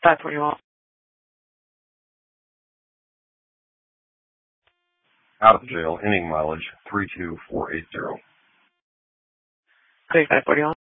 541. Out of jail, ending mileage 32480. Okay, 541.